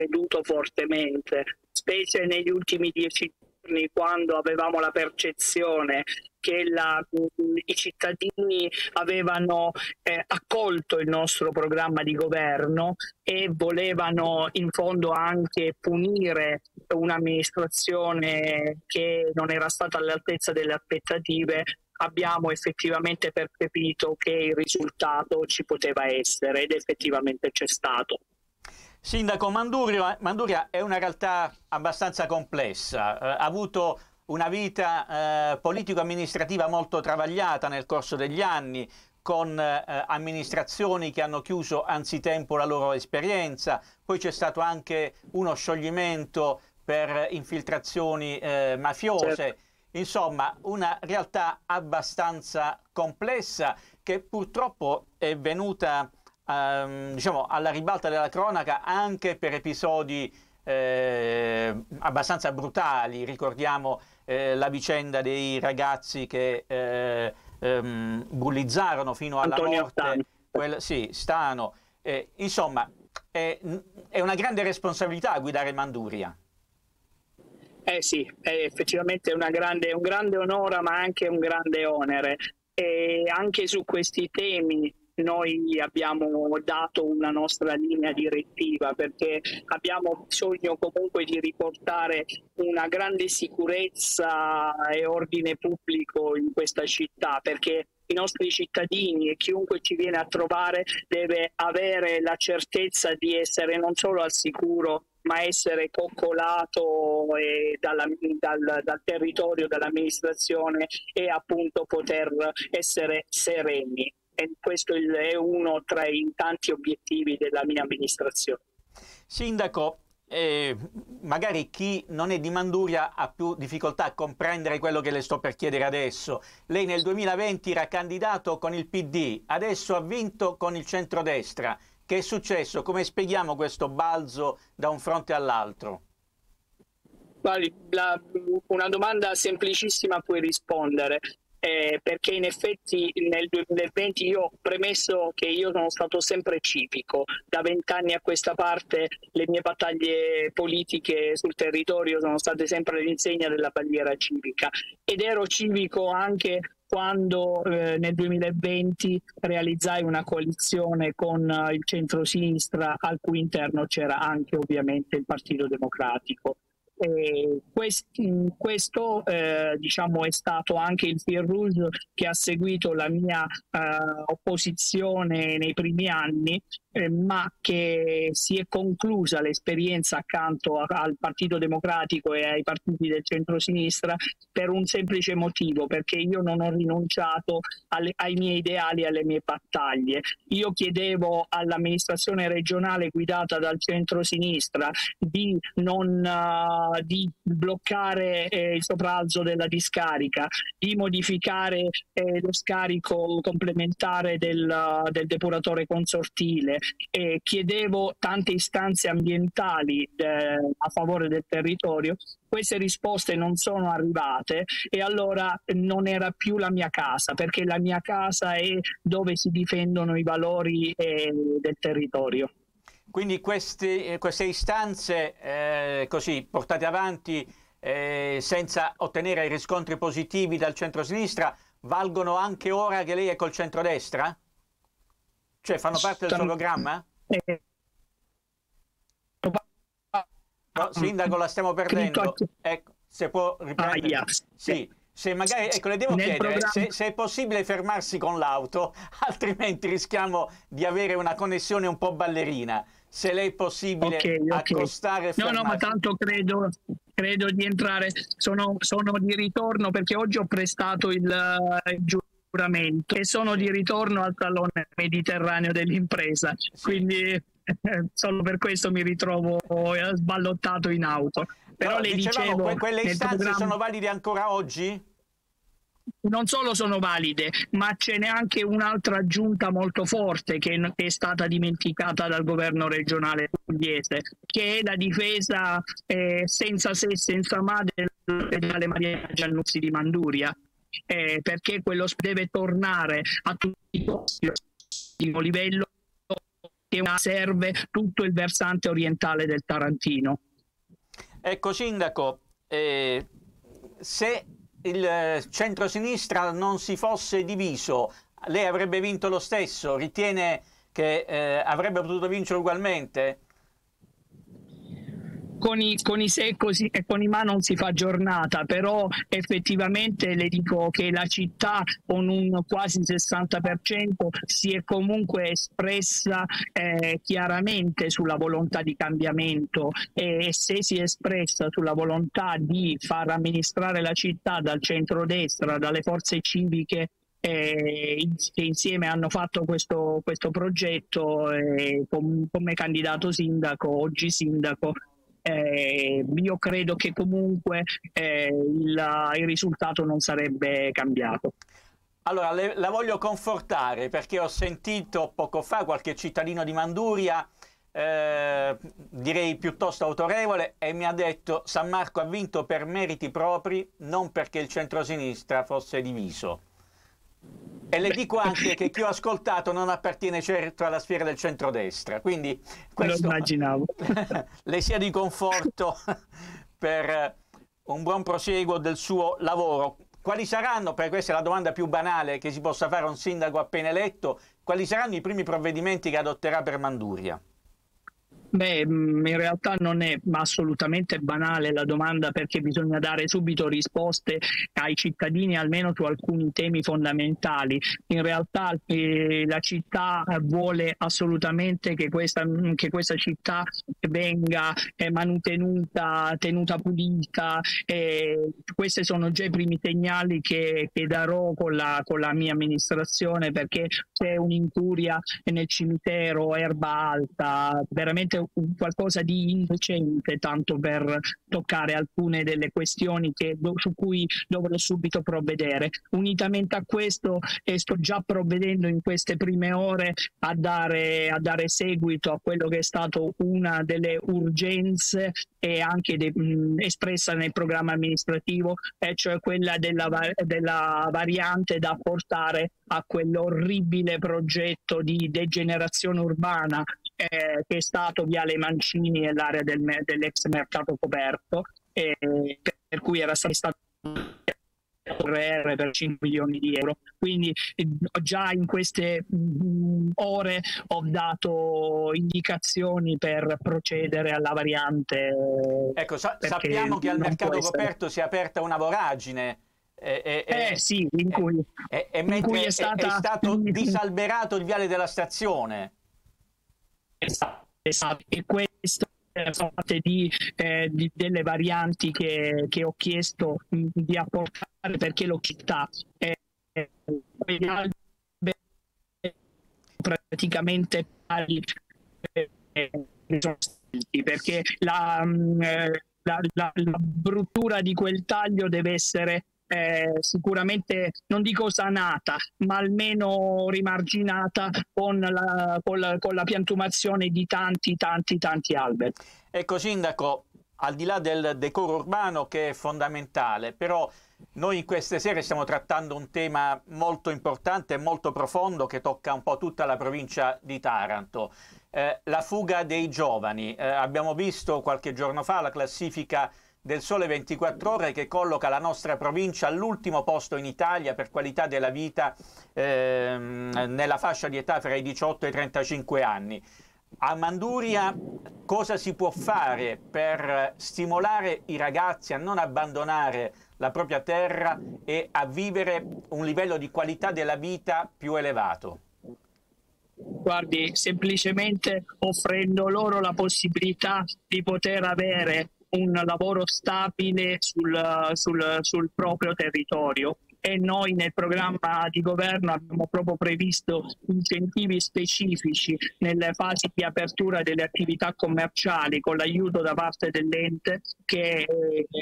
creduto fortemente, specie negli ultimi 10 giorni, quando avevamo la percezione che i cittadini avevano accolto il nostro programma di governo e volevano in fondo anche punire un'amministrazione che non era stata all'altezza delle aspettative. Abbiamo effettivamente percepito che il risultato ci poteva essere ed effettivamente c'è stato. Sindaco, Manduria è una realtà abbastanza complessa, ha avuto una vita politico-amministrativa molto travagliata nel corso degli anni, con amministrazioni che hanno chiuso anzitempo la loro esperienza, poi c'è stato anche uno scioglimento per infiltrazioni mafiose. Certo. Insomma, una realtà abbastanza complessa che purtroppo è venuta diciamo, alla ribalta della cronaca anche per episodi abbastanza brutali. Ricordiamo la vicenda dei ragazzi che bullizzarono fino alla Antonio morte. Sì, Stano. Insomma, è una grande responsabilità guidare Manduria. Sì, effettivamente è un grande onore, ma anche un grande onere. E anche su questi temi noi abbiamo dato una nostra linea direttiva, perché abbiamo bisogno comunque di riportare una grande sicurezza e ordine pubblico in questa città, perché i nostri cittadini e chiunque ci viene a trovare deve avere la certezza di essere non solo al sicuro, ma essere coccolato dal territorio, dall'amministrazione, e appunto poter essere sereni. E questo è uno tra i tanti obiettivi della mia amministrazione. Sindaco, magari chi non è di Manduria ha più difficoltà a comprendere quello che le sto per chiedere adesso. Lei nel 2020 era candidato con il PD, adesso ha vinto con il centrodestra. Che è successo? Come spieghiamo questo balzo da un fronte all'altro? Una domanda semplicissima a cui rispondere. Perché in effetti nel 2020, io ho premesso che io sono stato sempre civico, da 20 anni a questa parte le mie battaglie politiche sul territorio sono state sempre all'insegna della bandiera civica, ed ero civico anche quando nel 2020 realizzai una coalizione con il centro-sinistra, al cui interno c'era anche ovviamente il Partito Democratico. Questo diciamo, è stato anche il fil rouge che ha seguito la mia opposizione nei primi anni, ma che si è conclusa l'esperienza accanto al Partito Democratico e ai partiti del centro-sinistra per un semplice motivo: perché io non ho rinunciato ai miei ideali e alle mie battaglie. Io chiedevo all'amministrazione regionale guidata dal centro-sinistra di bloccare il sopralzo della discarica, di modificare lo scarico complementare del depuratore consortile. Chiedevo tante istanze ambientali a favore del territorio. Queste risposte non sono arrivate, e allora non era più la mia casa, perché la mia casa è dove si difendono i valori del territorio. Quindi queste istanze così portate avanti senza ottenere riscontri positivi dal centro-sinistra valgono anche ora che lei è col centrodestra? Cioè fanno parte del suo programma? No, Sindaco, la stiamo perdendo. Ecco, se può riprendere. Sì. Se magari, ecco, le devo chiedere se è possibile fermarsi con l'auto, altrimenti rischiamo di avere una connessione un po' ballerina. Se lei è possibile accostare e fermarsi. No, ma tanto credo di entrare. Sono di ritorno, perché oggi ho prestato il giuramento e sono di ritorno al Salone Mediterraneo dell'impresa. Sì. Quindi solo per questo mi ritrovo sballottato in auto. Però le dicevo, quelle istanze sono valide ancora oggi? Non solo sono valide, ma ce n'è anche un'altra aggiunta molto forte che è stata dimenticata dal governo regionale pugliese, che è la difesa senza se e senza ma dell'ospedale Maria Giannuzzi di Manduria, perché quello deve tornare a tutti i costi al livello che serve tutto il versante orientale del Tarantino. Ecco, Sindaco, se il centrosinistra non si fosse diviso, lei avrebbe vinto lo stesso? Ritiene che avrebbe potuto vincere ugualmente? Con i se così e con i ma non si fa giornata, però effettivamente le dico che la città con un quasi 60% si è comunque espressa chiaramente sulla volontà di cambiamento, e se si è espressa sulla volontà di far amministrare la città dal centrodestra, dalle forze civiche che insieme hanno fatto questo progetto, come candidato sindaco, oggi sindaco, io credo che comunque il risultato non sarebbe cambiato. Allora, la voglio confortare, perché ho sentito poco fa qualche cittadino di Manduria, direi piuttosto autorevole, e mi ha detto: San Marco ha vinto per meriti propri, non perché il centrosinistra fosse diviso. E le dico anche che chi ho ascoltato non appartiene certo alla sfera del centrodestra, quindi questo lo immaginavo. le sia di conforto per un buon prosieguo del suo lavoro. Quali saranno, perché questa è la domanda più banale che si possa fare a un sindaco appena eletto, quali saranno i primi provvedimenti che adotterà per Manduria? Beh, in realtà non è assolutamente banale la domanda, perché bisogna dare subito risposte ai cittadini almeno su alcuni temi fondamentali. In realtà la città vuole assolutamente che questa città venga manutenuta, tenuta pulita. Questi sono già i primi segnali che darò con la mia amministrazione, perché c'è un'incuria nel cimitero, erba alta, veramente qualcosa di indecente, tanto per toccare alcune delle questioni su cui dovrò subito provvedere. Unitamente a questo, sto già provvedendo in queste prime ore a dare seguito a quello che è stato una delle urgenze e anche espressa nel programma amministrativo, e cioè quella della variante da portare a quell'orribile progetto di degenerazione urbana che è stato Viale Mancini e l'area dell'ex mercato coperto, per cui era stato per 5 milioni di euro. Quindi già in queste ore ho dato indicazioni per procedere alla variante. Ecco, sappiamo che al mercato coperto si è aperta una voragine. Sì, in cui è stato disalberato il viale della stazione. Esatto, e questo sono parte delle varianti che ho chiesto di apportare, perché l'ho città praticamente pari, perché la bruttura di quel taglio deve essere sicuramente, non dico sanata, ma almeno rimarginata con la piantumazione di tanti alberi. Ecco, Sindaco, al di là del decoro urbano, che è fondamentale, però noi in queste sere stiamo trattando un tema molto importante e molto profondo che tocca un po' tutta la provincia di Taranto. La fuga dei giovani. Abbiamo visto qualche giorno fa la classifica del Sole 24 Ore che colloca la nostra provincia all'ultimo posto in Italia per qualità della vita nella fascia di età fra i 18 e i 35 anni. A Manduria cosa si può fare per stimolare i ragazzi a non abbandonare la propria terra e a vivere un livello di qualità della vita più elevato? Guardi, semplicemente offrendo loro la possibilità di poter avere un lavoro stabile sul proprio territorio. E noi nel programma di governo abbiamo proprio previsto incentivi specifici nelle fasi di apertura delle attività commerciali, con l'aiuto da parte dell'ente, che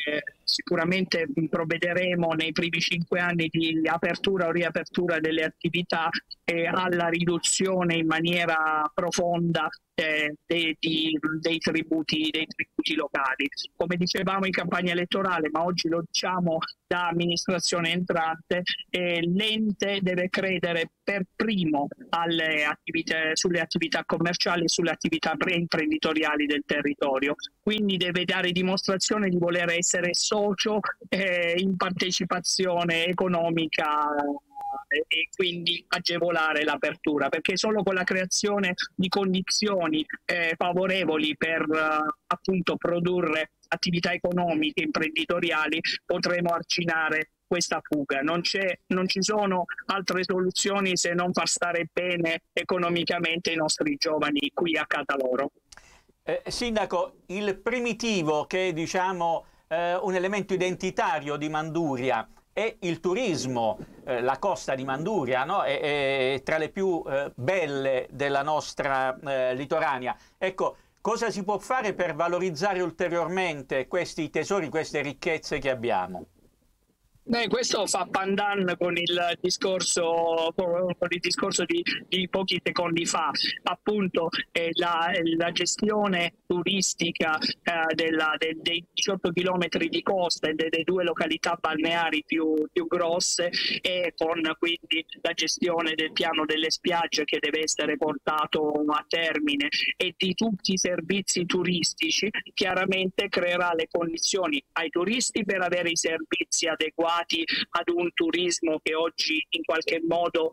sicuramente provvederemo nei primi 5 anni di apertura o riapertura delle attività alla riduzione in maniera profonda dei tributi locali. Come dicevamo in campagna elettorale, ma oggi lo diciamo da amministrazione entrante, l'ente deve credere per primo sulle attività commerciali e sulle attività imprenditoriali del territorio, quindi deve dare dimostrazione di voler essere socio in partecipazione economica e quindi agevolare l'apertura, perché solo con la creazione di condizioni favorevoli per appunto produrre attività economiche, imprenditoriali, potremo arginare questa fuga. Non ci sono altre soluzioni se non far stare bene economicamente i nostri giovani qui a casa loro. Sindaco, il primitivo, che è diciamo un elemento identitario di Manduria, è il turismo. La costa di Manduria, no? è tra le più belle della nostra litoranea. Ecco, cosa si può fare per valorizzare ulteriormente questi tesori, queste ricchezze che abbiamo? Questo fa pandan con il discorso di pochi secondi fa, appunto la gestione turistica dei 18 chilometri di costa e delle 2 località balneari più grosse, e con quindi la gestione del piano delle spiagge che deve essere portato a termine e di tutti i servizi turistici, chiaramente creerà le condizioni ai turisti per avere i servizi adeguati ad un turismo che oggi in qualche modo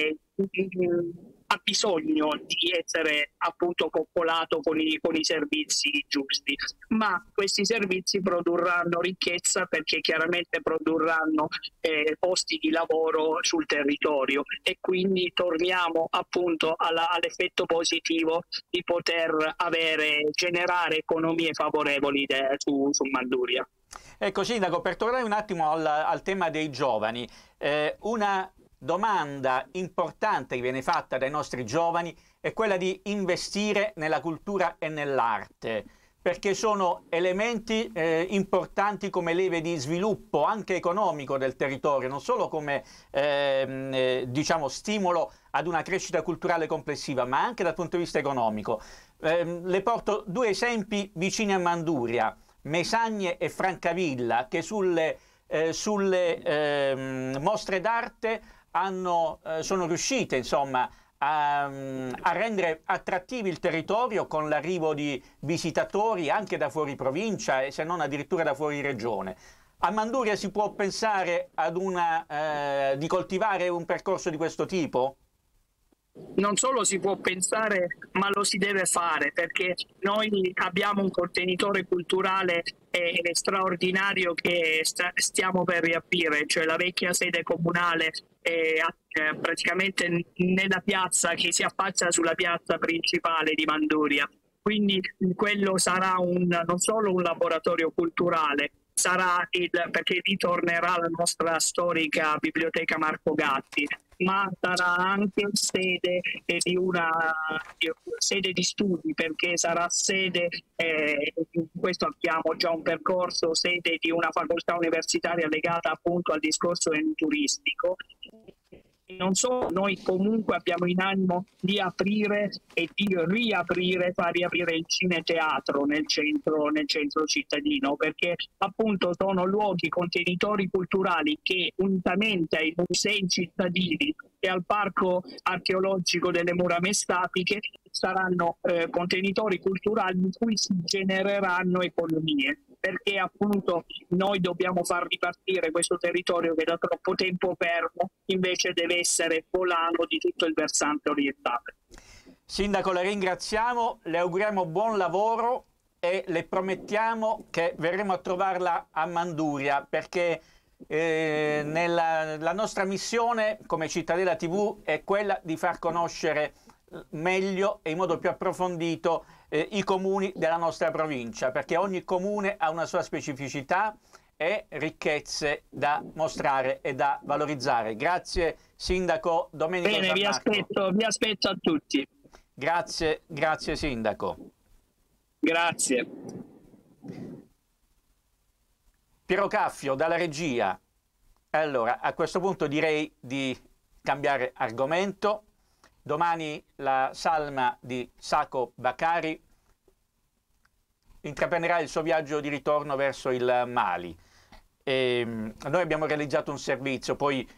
ha bisogno di essere appunto coppolato con i servizi giusti, ma questi servizi produrranno ricchezza, perché chiaramente produrranno posti di lavoro sul territorio, e quindi torniamo appunto all'effetto positivo di poter generare economie favorevoli su Manduria. Ecco, Sindaco, per tornare un attimo al tema dei giovani, una domanda importante che viene fatta dai nostri giovani è quella di investire nella cultura e nell'arte, perché sono elementi importanti come leve di sviluppo anche economico del territorio, non solo come diciamo stimolo ad una crescita culturale complessiva, ma anche dal punto di vista economico. Le porto 2 esempi vicini a Manduria, Mesagne e Francavilla, che sulle mostre d'arte sono riuscite insomma a rendere attrattivi il territorio, con l'arrivo di visitatori anche da fuori provincia e se non addirittura da fuori regione. A Manduria si può pensare ad di coltivare un percorso di questo tipo? Non solo si può pensare, ma lo si deve fare, perché noi abbiamo un contenitore culturale straordinario che stiamo per riaprire, cioè la vecchia sede comunale praticamente nella piazza che si affaccia sulla piazza principale di Manduria. Quindi quello sarà non solo un laboratorio culturale, perché ritornerà la nostra storica biblioteca Marco Gatti, ma sarà anche sede di studi, perché sarà sede, in questo abbiamo già un percorso, sede di una facoltà universitaria legata appunto al discorso turistico. Non solo, noi comunque abbiamo in animo di aprire e di far riaprire il cineteatro nel centro cittadino, perché appunto sono luoghi contenitori culturali che, unitamente ai musei cittadini e al parco archeologico delle Mura Mestapiche, saranno contenitori culturali in cui si genereranno economie, perché appunto noi dobbiamo far ripartire questo territorio che da troppo tempo fermo invece deve essere volano di tutto il versante orientale. Sindaco, la ringraziamo, le auguriamo buon lavoro e le promettiamo che verremo a trovarla a Manduria, perché la nostra missione come Cittadella TV è quella di far conoscere meglio e in modo più approfondito i comuni della nostra provincia, perché ogni comune ha una sua specificità e ricchezze da mostrare e da valorizzare. Grazie Sindaco Domenico Bene, vi aspetto a tutti. Grazie Sindaco. Grazie. Piero Caffio dalla regia. Allora, a questo punto direi di cambiare argomento. Domani la salma di Sacco Bakari intraprenderà il suo viaggio di ritorno verso il Mali. Noi abbiamo realizzato un servizio, poi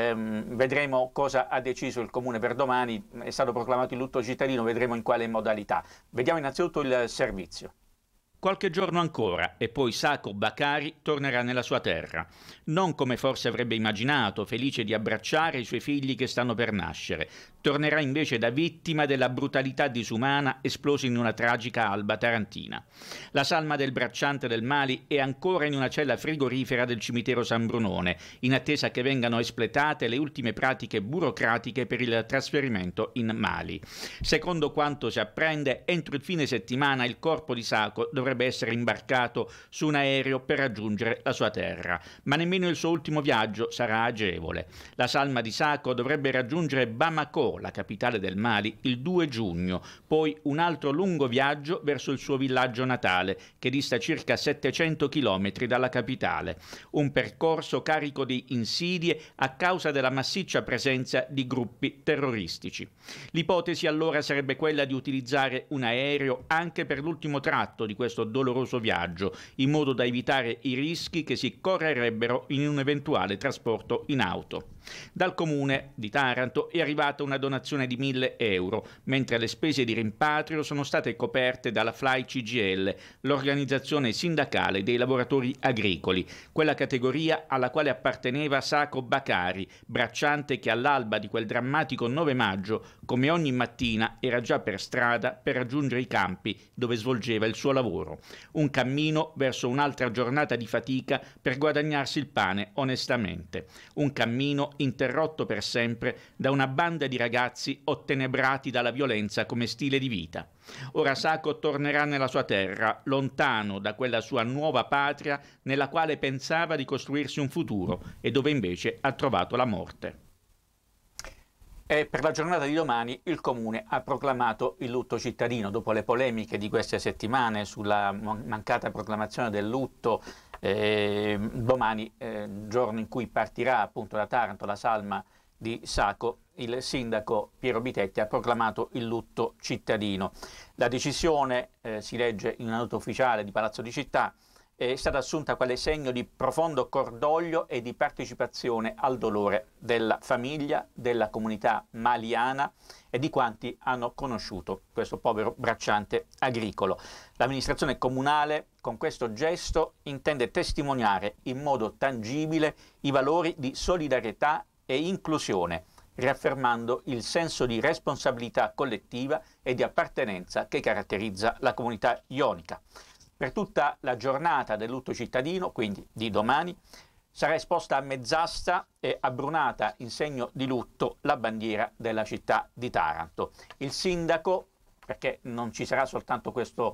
vedremo cosa ha deciso il Comune per domani. È stato proclamato il lutto cittadino, vedremo in quale modalità. Vediamo innanzitutto il servizio. Qualche giorno ancora e poi Sacco Bakari tornerà nella sua terra. Non come forse avrebbe immaginato, felice di abbracciare i suoi figli che stanno per nascere. Tornerà invece da vittima della brutalità disumana esplosa in una tragica alba tarantina. La salma del bracciante del Mali è ancora in una cella frigorifera del cimitero San Brunone, in attesa che vengano espletate le ultime pratiche burocratiche per il trasferimento in Mali. Secondo quanto si apprende, entro il fine settimana il corpo di Sacco dovrebbe essere imbarcato su un aereo per raggiungere la sua terra, ma nemmeno il suo ultimo viaggio sarà agevole. La salma di Sacco dovrebbe raggiungere Bamako, la capitale del Mali, il 2 giugno, poi un altro lungo viaggio verso il suo villaggio natale, che dista circa 700 chilometri dalla capitale. Un percorso carico di insidie a causa della massiccia presenza di gruppi terroristici. L'ipotesi allora sarebbe quella di utilizzare un aereo anche per l'ultimo tratto di questo doloroso viaggio, in modo da evitare i rischi che si correrebbero in un eventuale trasporto in auto. Dal Comune di Taranto è arrivata una donazione di 1.000 euro, mentre le spese di rimpatrio sono state coperte dalla Fly CGIL, l'organizzazione sindacale dei lavoratori agricoli, quella categoria alla quale apparteneva Sacco Bakari, bracciante che all'alba di quel drammatico 9 maggio, come ogni mattina, era già per strada per raggiungere i campi dove svolgeva il suo lavoro. Un cammino verso un'altra giornata di fatica per guadagnarsi il pane onestamente. Un cammino interrotto per sempre da una banda di ragazzi ottenebrati dalla violenza come stile di vita. Ora Sacco tornerà nella sua terra, lontano da quella sua nuova patria nella quale pensava di costruirsi un futuro e dove invece ha trovato la morte. E per la giornata di domani il Comune ha proclamato il lutto cittadino dopo le polemiche di queste settimane sulla mancata proclamazione del lutto. Domani, giorno in cui partirà appunto da Taranto la salma di Sacco, il sindaco Piero Bitetti ha proclamato il lutto cittadino. La decisione, si legge in una nota ufficiale di Palazzo di Città, è stata assunta quale segno di profondo cordoglio e di partecipazione al dolore della famiglia, della comunità maliana e di quanti hanno conosciuto questo povero bracciante agricolo. L'amministrazione comunale con questo gesto intende testimoniare in modo tangibile i valori di solidarietà e inclusione, riaffermando il senso di responsabilità collettiva e di appartenenza che caratterizza la comunità ionica. Per tutta la giornata del lutto cittadino, quindi di domani, sarà esposta a mezz'asta e abbrunata in segno di lutto la bandiera della città di Taranto. Il sindaco, perché non ci sarà soltanto questo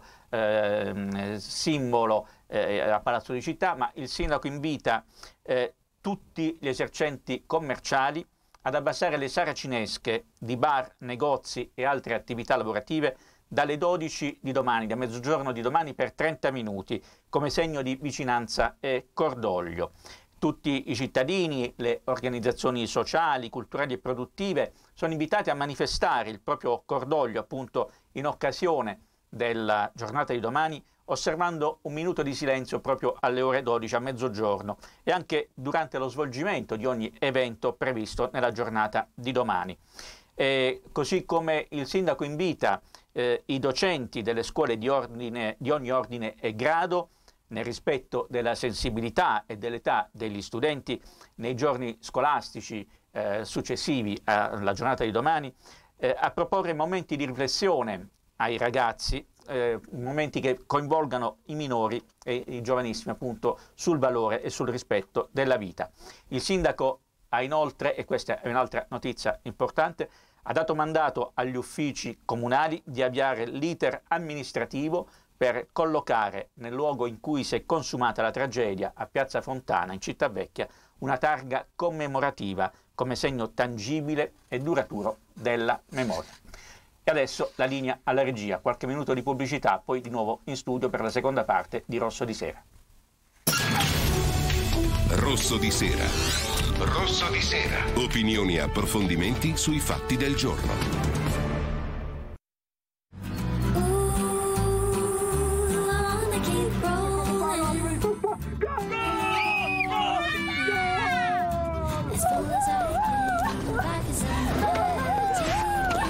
simbolo a Palazzo di Città, ma il sindaco invita tutti gli esercenti commerciali ad abbassare le saracinesche di bar, negozi e altre attività lavorative dalle 12 di domani, da mezzogiorno di domani, per 30 minuti, come segno di vicinanza e cordoglio. Tutti i cittadini, le organizzazioni sociali, culturali e produttive sono invitati a manifestare il proprio cordoglio appunto in occasione della giornata di domani, osservando un minuto di silenzio proprio alle ore 12 a mezzogiorno e anche durante lo svolgimento di ogni evento previsto nella giornata di domani. Così come il sindaco invita i docenti delle scuole di ogni ordine e grado, nel rispetto della sensibilità e dell'età degli studenti, nei giorni scolastici successivi alla giornata di domani, a proporre momenti di riflessione ai ragazzi, momenti che coinvolgano i minori e i giovanissimi appunto sul valore e sul rispetto della vita. Il sindaco ha inoltre, e questa è un'altra notizia importante, ha dato mandato agli uffici comunali di avviare l'iter amministrativo per collocare nel luogo in cui si è consumata la tragedia, a Piazza Fontana, in Città Vecchia, una targa commemorativa come segno tangibile e duraturo della memoria. E adesso la linea alla regia, qualche minuto di pubblicità, poi di nuovo in studio per la seconda parte di Rosso di Sera. Rosso di Sera. Rosso di Sera. Opinioni e approfondimenti sui fatti del giorno.